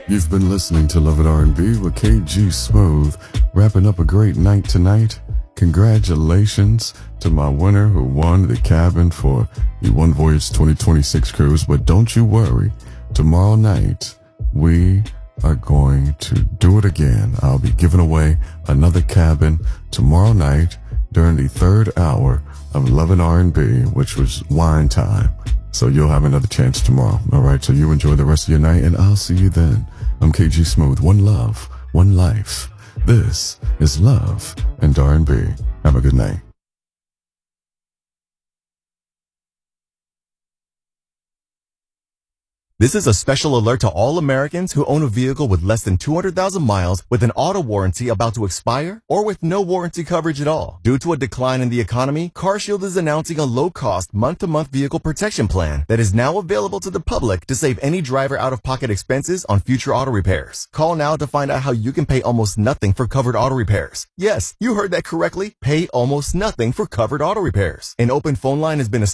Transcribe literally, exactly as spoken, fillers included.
You've been listening to Love It R and B with K G Smooth, wrapping up a great night tonight. Congratulations to my winner who won the cabin for the One Voyage twenty twenty-six cruise. But don't you worry, tomorrow night we are going to do it again. I'll be giving away another cabin tomorrow night during the third hour of Love and R and B, which was wine time. So you'll have another chance tomorrow. All right, so you enjoy the rest of your night, and I'll see you then. I'm K G Smooth. One love, one life. This is Love and R and B. Have a good night. This is a special alert to all Americans who own a vehicle with less than two hundred thousand miles with an auto warranty about to expire or with no warranty coverage at all. Due to a decline in the economy, CarShield is announcing a low-cost month-to-month vehicle protection plan that is now available to the public to save any driver out-of-pocket expenses on future auto repairs. Call now to find out how you can pay almost nothing for covered auto repairs. Yes, you heard that correctly. Pay almost nothing for covered auto repairs. An open phone line has been established